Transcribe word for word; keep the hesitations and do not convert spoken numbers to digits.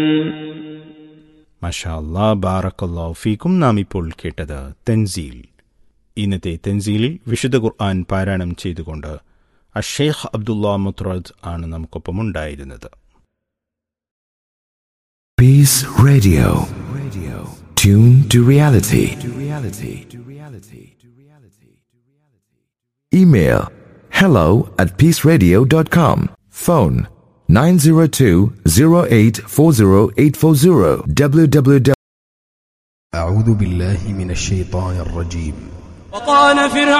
മാഷാ അല്ലാഹ്, ബാറക്കല്ലാഹു ഫീക്കും. നാം ഇപ്പോൾ കേട്ടത് തൻസീൽ. ഇന്നത്തെ തൻസീലിൽ വിശുദ്ധ ഖുർആൻ പാരായണം ചെയ്തുകൊണ്ട് അഷേഖ് അബ്ദുള്ള മുത്റദ് ആണ് നമുക്കൊപ്പം ഉണ്ടായിരുന്നത്. Peace Radio. Radio. Tune to reality. To reality. To reality. To reality. Email hello at peaceradio dot com. Phone nine zero two zero eight four zero eight four zero. www. أعوذ بالله من الشيطان الرجيم. وقال فرعون